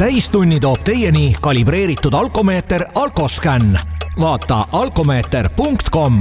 täistunni toob teieni kalibreeritud alkomeeter Alkoscan. Vaata alkomeeter.com.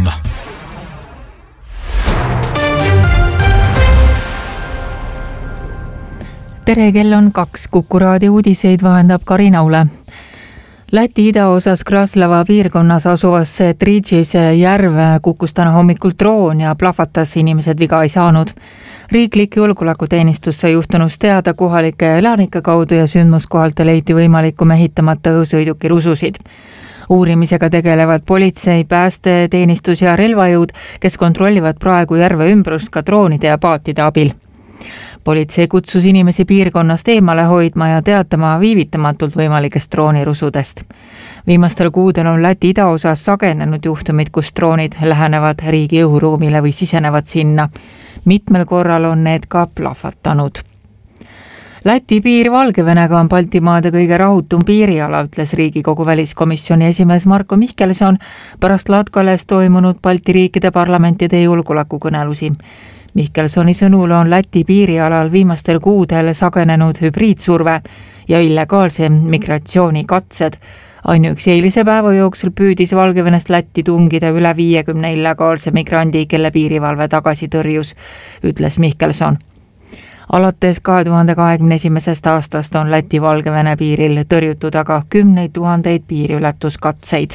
Tere, kell on 2. Kuku raadio uudiseid vahendab Karin Aule. Läti idaosas Kraslava piirkonnas asuvasse Tridžise järve kukkus täna hommikul droon ja plahvatas, inimesed viga ei saanud. Riiklik julgeolekuteenistus sai juhtunust teada kohalike elanike kaudu ja sündmuskohalt leiti võimaliku mehitamata õhusõiduki rususid. Uurimisega tegelevad politsei, päästeteenistus ja relvajõud, kes kontrollivad praegu järve ümbrust ka droonide ja paatide abil. Politsei kutsus inimesi piirkonnast eemale hoidma ja teatama viivitamatult võimalikest droonirusudest. Viimastel kuudel on Läti idaosas sagenenud juhtumid, kus droonid lähenevad riigi õhuruumile või sisenevad sinna. Mitmel korral on need ka plahvatanud. Läti piir Valgevenega on Baltimaade kõige rahutum piiriala, ütles Riigikogu väliskomisjoni esimees Marko Mihkelson pärast Latkales toimunud Balti riikide parlamentide julgeolekukõnelusi. Mihkelsoni sõnul on Läti piirialal viimastel kuudel sagenenud hübriidsurve ja illegaalse migratsiooni katsed. Ainuüksi eilise päeva jooksul püüdis Valgevenest Lätti tungida üle 50 illegaalse migrandi, kelle piirivalve tagasi tõrjus, ütles Mihkelson. Alates 2021. aastast on Läti-Valgevene piiril tõrjutud aga 10 000 piiriületuskatseid.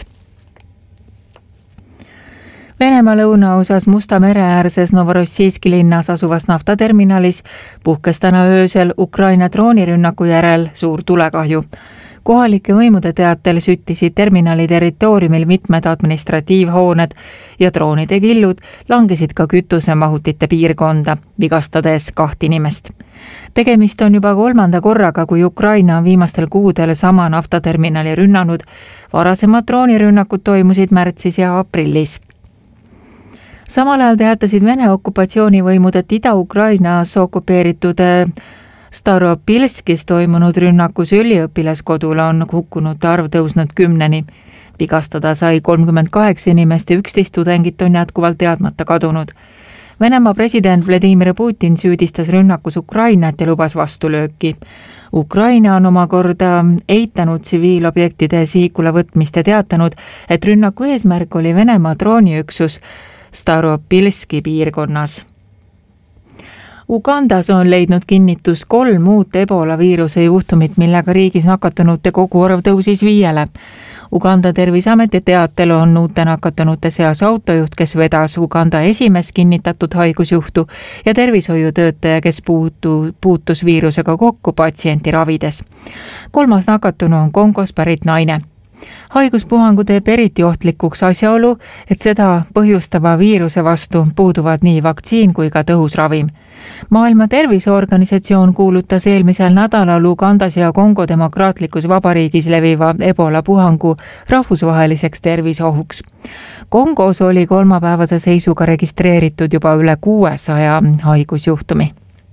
Venemaa lõunaosas Musta mere äärses Novorossijski linnas asuvas naftaterminalis puhkes täna öösel Ukraina droonirünnaku järel suur tulekahju. Kohalike võimude teatel süttisid terminali territooriumil mitmed administratiivhooned ja droonide killud langesid ka kütusemahutite piirkonda, vigastades 2 inimest. Tegemist on juba 3. korraga, kui Ukraina on viimastel kuudel sama naftaterminali rünnanud. Varasemad droonirünnakud toimusid märtsis ja aprillis. Samal ajal teatasid Vene okupatsioonivõimud, et Ida-Ukrainas okupeeritud Staropilskis toimunud rünnakus üliõpilaskodule on hukkunute arv tõusnud 10-ni. Vigastada sai 38 inimest ja 11 tudengit on jätkuvalt teadmata kadunud. Venemaa president Vladimir Putin süüdistas rünnakus Ukrainat ja lubas vastulööki. Ukraina on omakorda eitanud tsiviilobjektide sihikule võtmist ja teatanud, et rünnaku eesmärk oli Venemaa drooniüksus Staropilski piirkonnas. Ugandas on leidnud kinnitus 3 uut Ebola viiruse juhtumit, millega riigis nakatunute koguarv tõusis 5. Uganda terviseameti teatel on uute nakatunute seas autojuht, kes vedas Uganda esimest kinnitatud haigusjuhtu ja tervishoiutöötaja, kes puutus viirusega kokku patsienti ravides. 3. nakatunu on Kongos pärit naine. Haiguspuhangu teeb eriti ohtlikuks asjaolu, et seda põhjustava viiruse vastu puuduvad nii vaktsiin kui ka tõhus ravim. Maailma Terviseorganisatsioon kuulutas eelmisel nädalal Ugandas ja Kongo demokraatlikus vabariigis leviva Ebola puhangu rahvusvaheliseks terviseohuks. Kongos oli kolmapäevase seisuga registreeritud juba üle 600 haigusjuhtumi.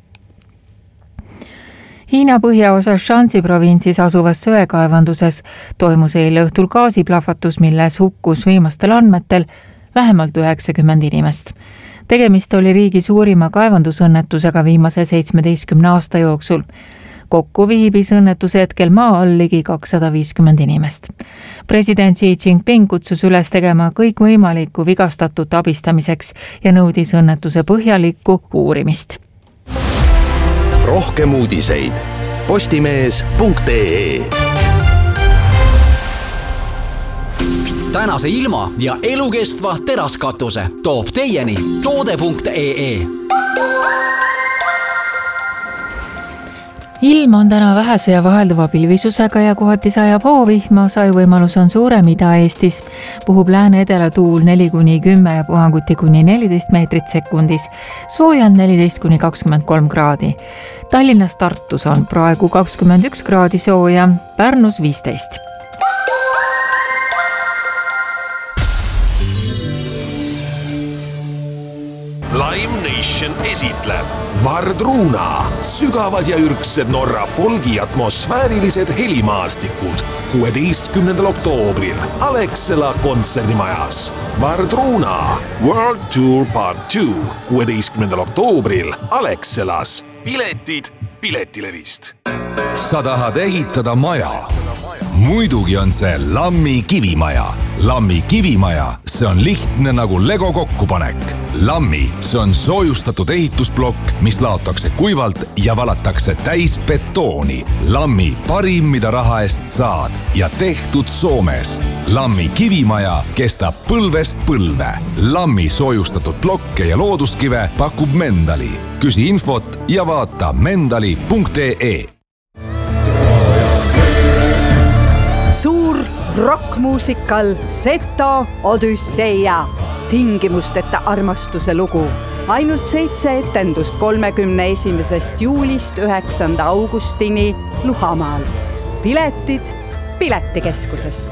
Hiina põhjaosas Shanxi provintsis asuvas söekaevanduses toimus eile õhtul gaasiplahvatus, milles hukkus viimastel andmetel vähemalt 90 inimest. Tegemist oli riigi suurima kaevandusõnnetusega viimase 17 aasta jooksul. Kokku viibis õnnetuse hetkel maa all ligi 250 inimest. President Xi Jinping kutsus üles tegema kõik võimalikku vigastatut abistamiseks ja nõudis õnnetuse põhjalikku uurimist. Rohkem uudiseid postimees.ee. Tänase ilma ja elukestva teraskatuse toob teieni toode.ee. Ilm on täna vähese ja vahelduva pilvisusega ja kohati sajab hoovihma, sajuvõimalus on suurem Ida-Eestis. Puhub lääne-edela tuul 4-10 ja puhanguti kuni 14 meetrit sekundis. Soojand 14-23 kraadi. Tallinnas Tartus on praegu 21 kraadi sooja, Pärnus 15. Lime Nation esitleb Vardruna, sügavad ja ürgsed Norra folgi atmosfäärilised helimaastikud 16. oktoobril Alexela kontserdimajas. Vardruna World Tour Part 2 16. oktoobril Alexelas. Piletid Piletilevist. sa tahad ehitada maja? Muidugi on see Lammi kivimaja. Lammi kivimaja, see on lihtne nagu Lego kokkupanek. Lammi, see on soojustatud ehitusblokk, mis laotakse kuivalt ja valatakse täis betooni. Lammi parim, mida raha eest saad ja tehtud Soomes. Lammi kivimaja kestab põlvest põlve. Lammi soojustatud blokke ja looduskive pakub Mendali. Küsi infot ja vaata mendali.ee. Suur rockmuusikal Seto Odüsseia. Tingimusteta armastuse lugu. Ainult 7 etendust 31. juulist 9. augustini Luhamaal. Piletid Piletikeskusest.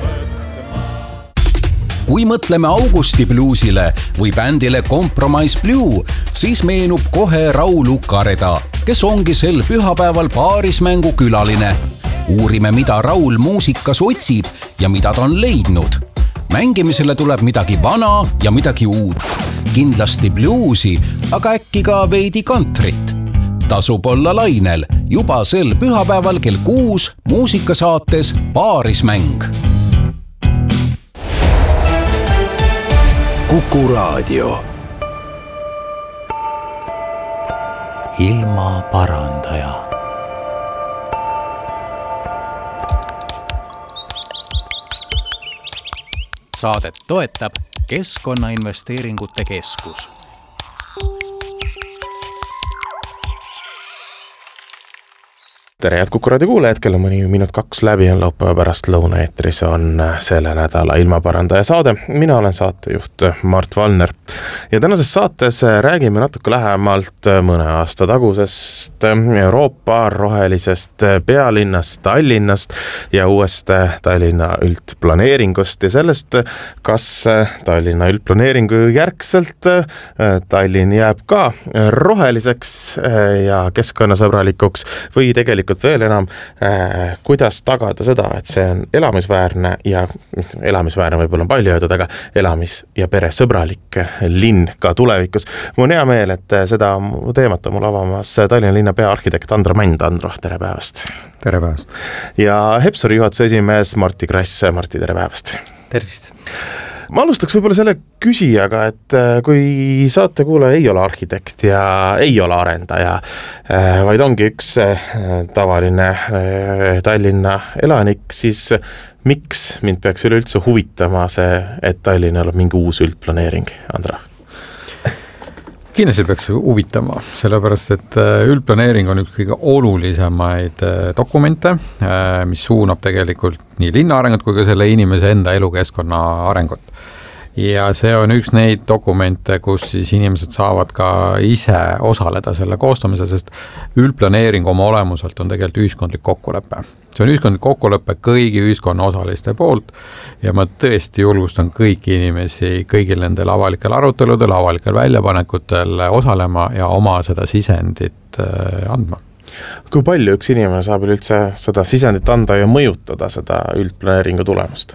Kui mõtleme Augusti bluusile või bändile Compromise Blue, siis meenub kohe Raul Ukareda, kes ongi sel pühapäeval paarismängu külaline. Uurime, mida Raul muusikas otsib ja mida ta on leidnud. Mängimisele tuleb midagi vana ja midagi uut. Kindlasti bluusi, aga äkki ka veidi kantrit. Tasub olla lainel juba sel pühapäeval kell 6 muusikasaates Paarismäng. Kuku Raadio. Ilma parandaja. Saadet toetab Keskkonnainvesteeringute Keskus. Tere, head Kuku Raadio kuulajad, kell on mõni minut 2 läbi on laupäeva pärast lõunaeetris on selle nädala ilmaparandaja saade. Mina olen saatejuht Mart Valner ja tänases saates räägime natuke lähemalt mõne aasta tagusest Euroopa rohelisest pealinnast Tallinnast ja uuest Tallinna üldplaneeringust ja sellest, kas Tallinna üldplaneeringu järgselt Tallinn jääb ka roheliseks ja keskkonnasõbralikuks või tegelikult veel enam, kuidas tagada seda, et see on elamisväärne ja elamisväärne võib-olla on palju öeldud, aga elamis- ja peresõbralik linn ka tulevikus. Mul on hea meel, et seda teemat on mul avamas Tallinna linna peaarhitekt Andro Mänd. Andro, tere päevast! Tere päevast! Ja Hepsori juhatuse esimees Martti Krass. Martti, tere päevast! Tervist! Ma alustaks võib-olla selle küsijaga, et kui saatekuulaja ei ole arhitekt ja ei ole arendaja, vaid ongi üks tavaline Tallinna elanik, siis miks mind peaks üleüldse huvitama see, et Tallinnal on mingi uus üldplaneering, Andra? Kindlasti peaks huvitama, sellepärast, et üldplaneering on üks kõige olulisemaid dokumente, mis suunab tegelikult nii linna arengut kui ka selle inimese enda elukeskkonna arengut. Ja see on üks neid dokumente, kus siis inimesed saavad ka ise osaleda selle koostamisel, sest üldplaneering oma olemuselt on tegelikult ühiskondlik kokkulepe. See on ühiskondlik kokkulepe kõigi ühiskonna osaliste poolt ja ma tõesti julgustan kõiki inimesi kõigil nendel avalikel aruteludel, avalikel väljapanekutel osalema ja oma seda sisendit andma. Kui palju üks inimene saab üldse seda sisendit anda ja mõjutada seda üldplaneeringu tulemust?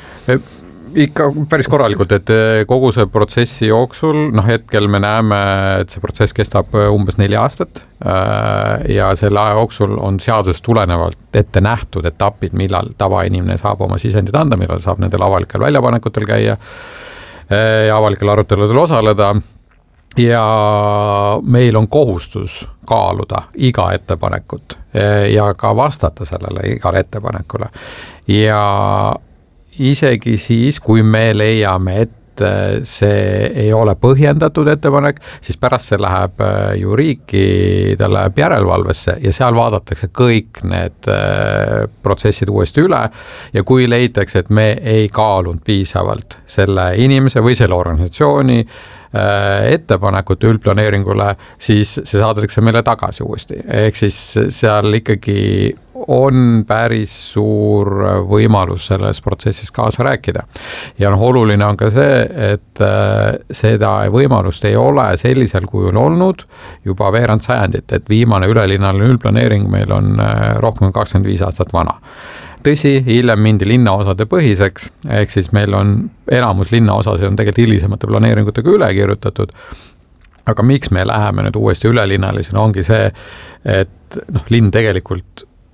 Ikka päris korralikult, et kogu see protsessi jooksul, hetkel me näeme, et see protsess kestab umbes 4 aastat ja selle aja jooksul on seadusest tulenevalt ette nähtud etapid, millal tavainimene saab oma sisendit anda, millal saab nendel avalikel väljapanekutel käia ja avalikel aruteludel osaleda. Ja meil on kohustus kaaluda iga ettepanekut ja ka vastata sellele igale ettepanekule. Ja isegi siis, kui me leiame, et see ei ole põhjendatud ettepanek, siis pärast see läheb ju riiki, ta läheb järelevalvesse ja seal vaadatakse kõik need protsessid uuesti üle ja kui leitakse, et me ei kaalunud piisavalt selle inimese või selle organisatsiooni ettepanekut üldplaneeringule, siis see saadetakse meile tagasi uuesti. Ehk siis seal ikkagi on päris suur võimalus selles protsessis kaasa rääkida. Ja oluline on ka see, et seda võimalust ei ole sellisel kujul olnud juba veerand sajandit, et viimane ülelinnale üldplaneering meil on rohkem 25 aastat vana. Tõsi, hiljem mindi linnaosade põhiseks, ehk siis meil on enamus linnaosasi on tegelikult hilisemate planeeringutega üle kirjutatud, aga miks me läheme nüüd uuesti ülelinnalisena ongi see, et linn tegelikult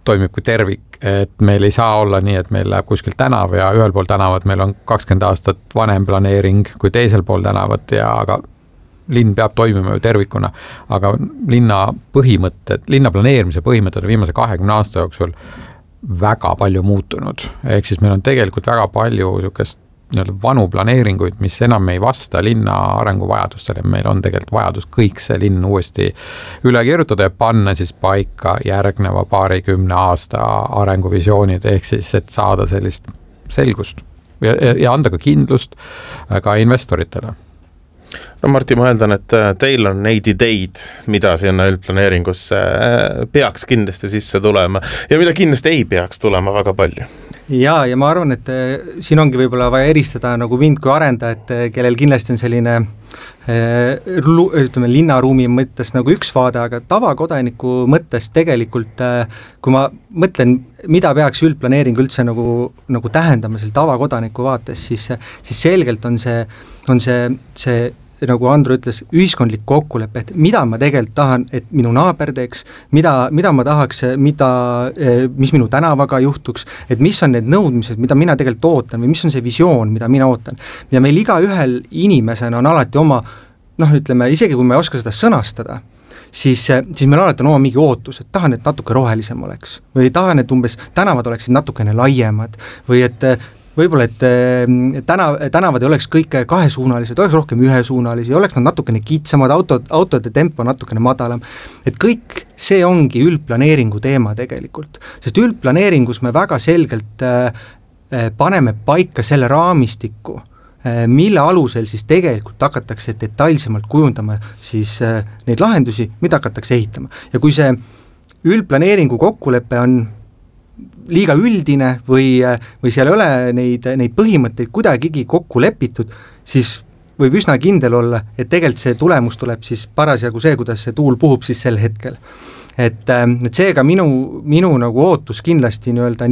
toimib kui tervik, et meil ei saa olla nii, et meil läheb kuskil tänav ja ühel pool tänavat meil on 20 aastat vanem planeering kui teisel pool tänavat ja aga linn peab toimima ju tervikuna, aga linna planeerimise põhimõtted on viimase 20 aasta jooksul väga palju muutunud. Ehk siis meil on tegelikult väga palju niisugust vanu planeeringuid, mis enam ei vasta linna arenguvajadustele. Meil on tegelikult vajadus kõik see linn uuesti üle kirjutada ja panna siis paika järgneva 20 aasta arenguvisioonid, ehk siis, et saada sellist selgust ja anda ka kindlust ka investoritele. No Martti, ma eeldan, et teil on neid ideid, mida sinna üldplaneeringusse peaks kindlasti sisse tulema ja mida kindlasti ei peaks tulema väga palju. Ja ma arvan, et siin ongi võib-olla vaja eristada nagu mind kui arendajat, kellel kindlasti on selline ütleme, linnaruumi mõttes nagu üks vaade, aga tavakodaniku mõttes tegelikult, kui ma mõtlen, mida peaks üldplaneering üldse nagu tähendama selle tavakodaniku vaates, siis selgelt on see nagu Andru ütles, ühiskondlik kokkulepe, et mida ma tegelikult tahan, et minu naaber teeks, mida ma tahaks, mis minu tänavaga juhtuks, et mis on need nõudmised, mida mina tegelikult ootan või mis on see visioon, mida mina ootan. Ja meil iga ühel inimesena on alati oma, ütleme, isegi kui me ei oska seda sõnastada, siis meil alati on oma mingi ootus, et tahan, et natuke rohelisem oleks või tahan, et umbes tänavad oleksid natukene laiemad või et võib-olla, et tänavad ei oleks kõik kahesuunalised, oleks rohkem ühesuunalisi, oleks nad natukene kitsamad, autode tempo natukene madalam. Et kõik see ongi üldplaneeringu teema tegelikult, sest üldplaneeringus me väga selgelt paneme paika selle raamistiku, mille alusel siis tegelikult hakatakse detailsemalt kujundama siis neid lahendusi, mida hakatakse ehitama. Ja kui see üldplaneeringu kokkulepe on liiga üldine või seal ei ole neid põhimõtteid kuidagigi kokku lepitud, siis võib üsna kindel olla, et tegelikult see tulemus tuleb siis parasjagu see, kuidas see tuul puhub siis sel hetkel. Et seega minu nagu ootus kindlasti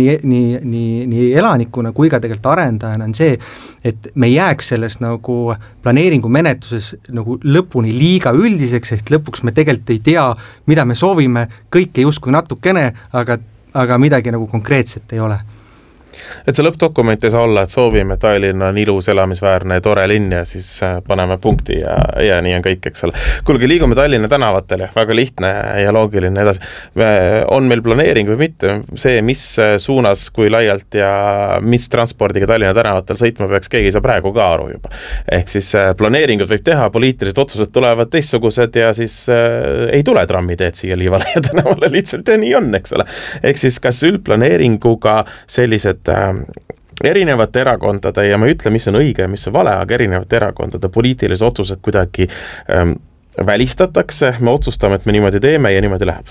nii elanikuna kui ka tegelikult arendajana on see, et me jääks selles nagu planeeringu menetluses nagu lõpuni liiga üldiseks, ehk lõpuks me tegelikult ei tea, mida me soovime, kõike justkui natukene, aga midagi nagu konkreetset ei ole. Et see lõppdokument ei saa olla, et soovime, et Tallinn on ilus, elamisväärne ja tore linn ja siis paneme punkti ja nii on kõik, eks ole. Kuulge, liigume Tallinna tänavatele, väga lihtne ja loogiline edasi. On meil planeering või mitte? See, mis suunas, kui laialt ja mis transpordiga Tallinna tänavatel sõitma peaks, keegi saa praegu ka aru juba. Ehk siis planeeringud võib teha, poliitilised otsused tulevad teistsugused ja siis ei tule trammiteed siia Liivale ja tänavale lihtsalt ja nii on, eks ole. Ehk siis kas üldplaneeringuga sellised erinevate erakondade ja ma ei ütle, mis on õige ja mis on vale, aga erinevate erakondade poliitilised otsused kuidagi välistatakse, me otsustame, et me niimoodi teeme ja niimoodi läheb.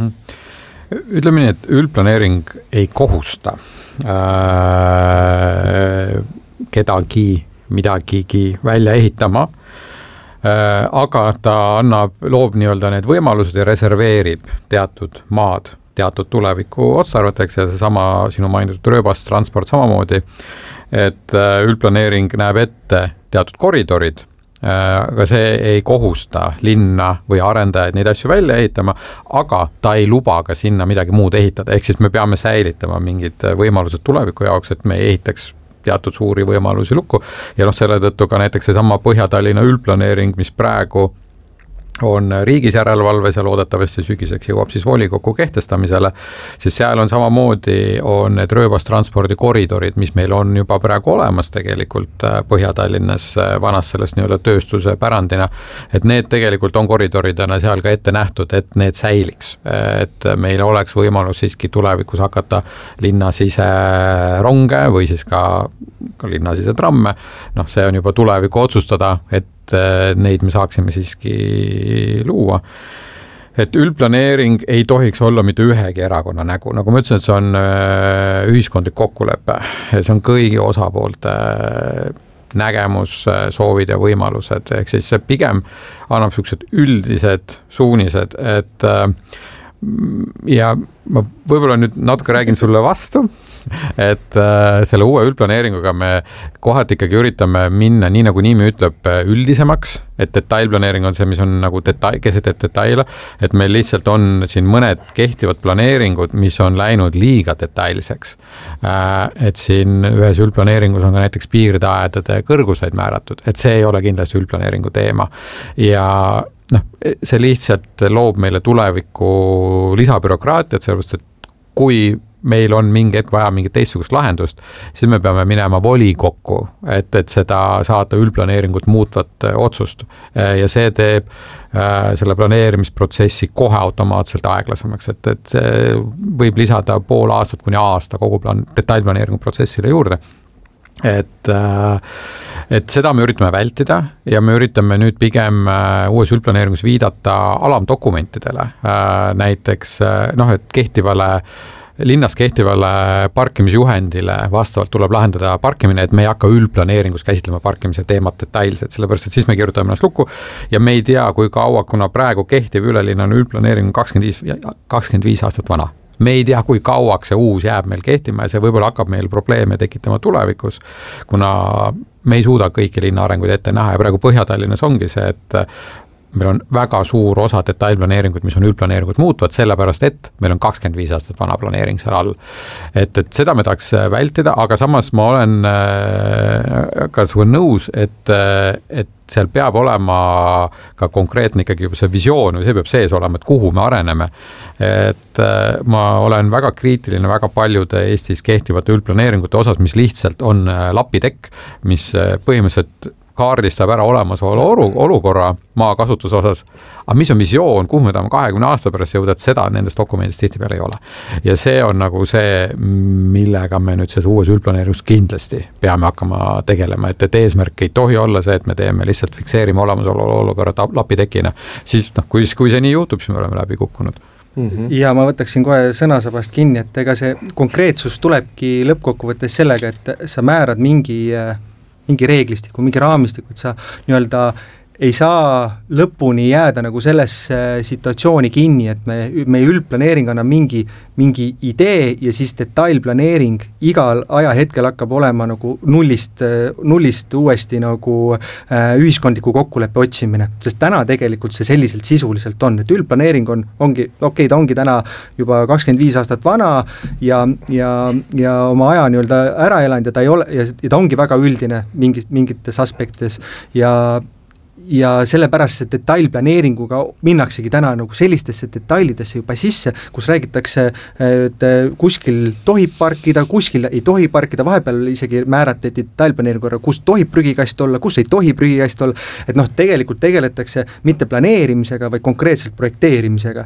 Ütleme nii, et üldplaneering ei kohusta kedagi midagigi välja ehitama, aga ta loob nii-öelda need võimalused ja reserveerib teatud maad teatud tuleviku otstarveteks ja see sama sinu mainitud rööbastransport samamoodi, et üldplaneering näeb ette teatud koridorid, aga see ei kohusta linna või arendajaid neid asju välja ehitama, aga ta ei luba ka sinna midagi muud ehitada, ehk siis me peame säilitama mingid võimalused tuleviku jaoks, et me ei ehitaks teatud suuri võimalusi lukku ja selle tõttu ka näiteks see sama Põhja-Tallinna üldplaneering, mis praegu on riigis järelevalves ja loodetavasti sügiseks jõuab siis volikogu kehtestamisele, siis seal on samamoodi on need rööbastranspordi koridorid, mis meil on juba praegu olemas tegelikult Põhja-Tallinnas vanas selles nii-öelda tööstuse pärandina, et need tegelikult on koridoridena seal ka ette nähtud, et need säiliks, et meil oleks võimalus siiski tulevikus hakata linnasise ronge või siis ka linnasise tramme, see on juba tuleviku otsustada, et neid me saaksime siiski luua. Et üldplaneering ei tohiks olla mitte ühegi erakonna nägu, nagu ma ütlesin, et see on ühiskondlik kokkulepe, see on kõigi osapoolte nägemus, soovid ja võimalused, ehk siis see pigem annab sellised üldised suunised, et ja ma võib-olla nüüd natuke räägin sulle vastu, et selle uue üldplaneeringuga me kohati ikkagi üritame minna, nii nagu nimi ütleb, üldisemaks, et detailplaneering on see, mis on nagu keset detaile, et meil lihtsalt on siin mõned kehtivad planeeringud, mis on läinud liiga detailseks. Et siin ühes üldplaneeringus on ka näiteks piirdeaedade kõrguseid määratud, et see ei ole kindlasti üldplaneeringu teema ja see lihtsalt loob meile tuleviku lisabürokraatiat, sellepärast, et kui meil on mingi hetk vaja mingit teistsugust lahendust, siis me peame minema volikokku, et seda saada üldplaneeringut muutvat otsust ja see teeb selle planeerimisprotsessi kohe automaatselt aeglasemaks, et see võib lisada pool aastat kuni aasta kogu detailplaneeringu protsessile juurde. Et seda me üritame vältida ja me üritame nüüd pigem uues üldplaneeringus viidata alamdokumentidele, näiteks et linnas kehtivale parkimisjuhendile vastavalt tuleb lahendada parkimine, et me ei hakka üldplaneeringus käsitlema parkimise teemat detailselt, sellepärast et siis me kirjutame ennast lukku ja me ei tea, kui kaua, kuna praegu kehtiv üleliin on üldplaneering 25 aastat vana. Me ei tea, kui kauaks see uus jääb meil kehtima ja see võib-olla hakkab meil probleeme tekitama tulevikus, kuna me ei suuda kõiki linna arenguid ette näha ja praegu Põhja-Tallinnas ongi see, et meil on väga suur osa detailplaneeringut, mis on üldplaneeringut muutvad, sellepärast et meil on 25 aastat vana planeering seal all. Et seda me tahaks vältida, aga samas ma olen ka sulle nõus, et seal peab olema ka konkreetne ikkagi juba see visioon või see peab sees olema, et kuhu me areneme. Et ma olen väga kriitiline väga paljude Eestis kehtivate üldplaneeringute osas, mis lihtsalt on lapitekk, mis põhimõtteliselt kaardistab ära olemasolu olukorra maakasutuse osas, aga mis on visioon, kuhu me tahame 20 aasta pärast jõuda, et seda nendest dokumendist tihtipeale ei ole. Ja see on nagu see, millega me nüüd uues üldplaneeringus kindlasti peame hakkama tegelema, et eesmärk ei tohi olla see, et me teeme lihtsalt fikseerime olemasolu olukorra lapitekina. Siis kui see nii juhtub, siis me oleme läbi kukkunud. Ja ma võtaksin kohe sõnasabast kinni, et ega see konkreetsus tulebki lõppkokkuvõttes sellega, et sa määrad mingi reeglistiku, mingi raamistiku, et sa nii-öelda ei saa lõpuni jääda nagu selles situatsiooni kinni, et meie üldplaneering annab mingi idee ja siis detailplaneering igal ajahetkel hakkab olema nagu nullist uuesti nagu ühiskondliku kokkuleppe otsimine, sest täna tegelikult see selliselt sisuliselt on, et üldplaneering ta ongi täna juba 25 aastat vana ja oma aja nii-öelda ära elanud ja ta ei ole, ja ta ongi väga üldine mingites aspektides ja sellepärast see detailplaneeringuga minnaksegi täna nagu sellistesse detailidesse juba sisse, kus räägitakse, et kuskil tohib parkida, kuskil ei tohi parkida, vahepeal isegi määrati detailplaneeringuga, kus tohib prügikast olla, kus ei tohi prügikast olla, et tegelikult tegeletakse mitte planeerimisega, vaid konkreetselt projekteerimisega.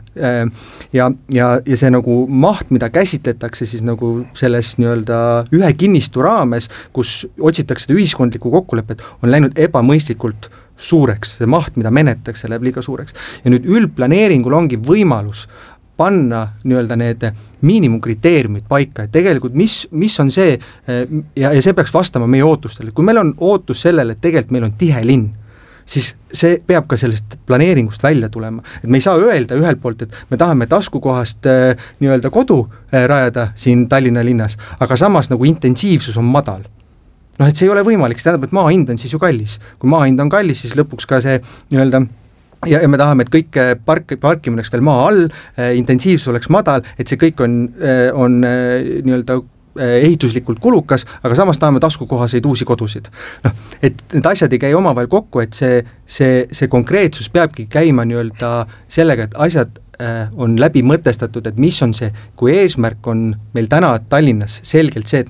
Ja see nagu maht, mida käsitletakse siis nagu selles nii-öelda ühe kinnistu raames, kus otsitakse ühiskondlikku kokkulepet, on läinud ebamõistlikult suureks, see maht, mida menettakse, läheb liiga suureks. Ja nüüd üldplaneeringul ongi võimalus panna nii-öelda need miinimumkriteeriumid paika, et tegelikult mis on see, ja see peaks vastama meie ootustele. Kui meil on ootus sellele, et tegelikult meil on tihe linn, siis see peab ka sellest planeeringust välja tulema. Et me ei saa öelda ühelt poolt, et me tahame taskukohast nii-öelda kodu rajada siin Tallinna linnas, aga samas nagu intensiivsus on madal. Et see ei ole võimalik, see tähendab, et maa hind on siis ju kallis. Kui maa hind on kallis, siis lõpuks ka see nii-öelda ja me tahame, et kõik parkimine oleks veel maa all, intensiivsus oleks madal, et see kõik on nii-öelda ehituslikult kulukas, aga samas tahame taskukohaseid uusi kodusid. Et need asjad ei käi omavahel kokku, et see konkreetsus peabki käima nii-öelda sellega, et asjad on läbi mõtestatud, et mis on see, kui eesmärk on meil täna Tallinnas selgelt see, et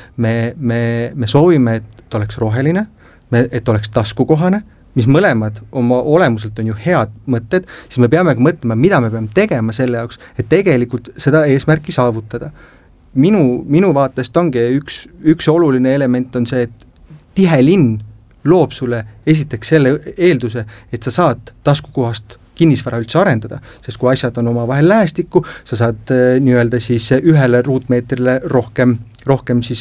me soovime, et oleks roheline, et oleks taskukohane, mis mõlemad oma olemuselt on ju head mõtted, siis me peame mõtlema, mida me peame tegema selle jaoks, et tegelikult seda eesmärki saavutada. Minu vaatest ongi üks oluline element on see, et tihe linn loob sulle esiteks selle eelduse, et sa saad taskukohast kinnisvara üldse arendada, sest kui asjad on oma vahel lähestikku, sa saad nii-öelda siis ühele ruutmeetrile rohkem siis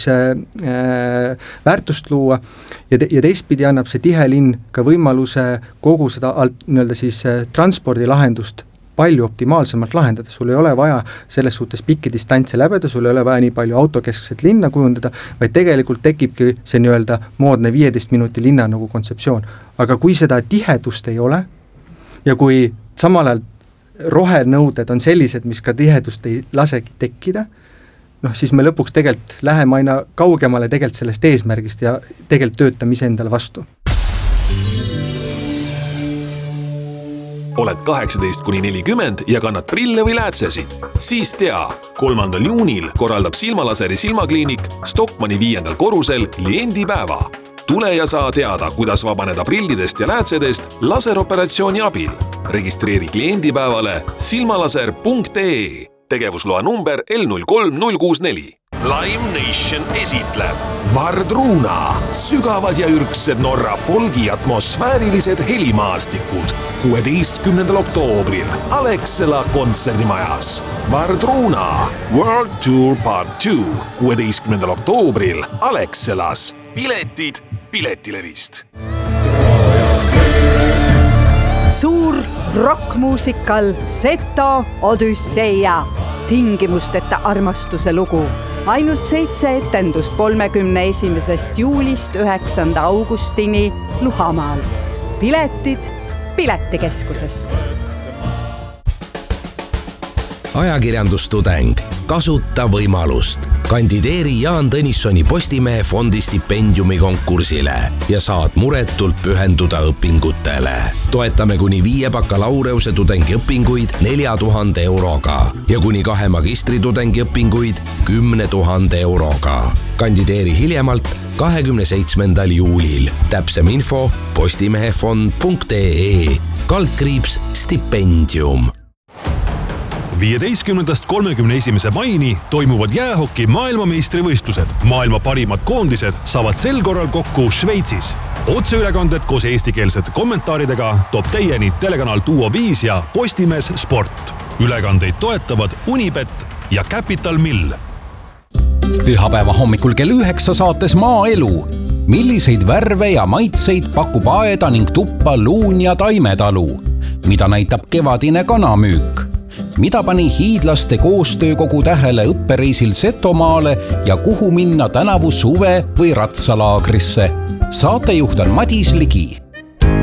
väärtust luua ja teistpidi annab see tihe linn ka võimaluse kogu seda nii-öelda siis transpordilahendust palju optimaalsemalt lahendada, sul ei ole vaja selles suhtes pikki distantse läbeda, sul ei ole vaja nii palju autokeskset linna kujundada, vaid tegelikult tekibki see nii-öelda moodne 15 minuti linna nagu kontseptsioon. Aga kui seda tihedust ei ole ja kui samal ajal rohenõuded on sellised, mis ka tihedust ei lasegi tekkida, siis me lõpuks tegelikult läheme aina kaugemale tegelikult sellest eesmärgist ja tegelikult töötame ise endale vastu. Oled 18–40 ja kannad prille või läätsesid? Siis tea, 3. juunil korraldab Silmalaseri silmakliinik Stockmanni 5. korrusel kliendipäeva. Tule ja saa teada, kuidas vabaneda prillidest ja läätsedest laseroperatsiooni abil. Registreeri kliendipäevale silmalaser.ee. Tegevusloa number L03064. Lime Nation esitleb Vardruna, sügavad ja ürgsed Norra folgi atmosfäärilised helimaastikud 16. oktoobril Alexela kontserdimajas. Vardruna World Tour Part 2 16. oktoobril Alexelas. Piletid Piletilevist. Suur rockmuusikal Seto Odüsseia. Tingimusteta armastuse lugu. Ainult 7 etendust 31. juulist 9. augustini Luhamaal. Piletid Piletikeskusest. Ajakirjandustudeng. Kasuta võimalust. Kandideeri Jaan Tõnissoni Postimehe fondi stipendiumi konkursile ja saad muretult pühenduda õpingutele. Toetame kuni 5 bakalaureuse tudengiõpinguid 4000 euroga ja kuni 2 magistritudengi õpinguid 10 000 euroga. Kandideeri hiljemalt 27. juulil. Täpsem info postimehefond.ee /stipendium. 15–31. maini toimuvad jäähoki maailmameistrivõistlused. Maailma parimad koondised saavad sel korral kokku Šveitsis. Otseülekanded koos eestikeelsete kommentaaridega toob teieni telekanal Duo 5 ja Postimees Sport. Ülekandeid toetavad Unibet ja Capital Mill. Pühapäeva hommikul kell 9 saates Maaelu. Milliseid värve ja maitseid pakub aeda ning tuppa luun ja taimetalu? Mida näitab kevadine kanamüük? Mida pani hiidlaste koostöökogu tähele õppereisil Setomaale ja kuhu minna tänavu suve- või ratsalaagrisse? Saatejuht on Madis Ligi.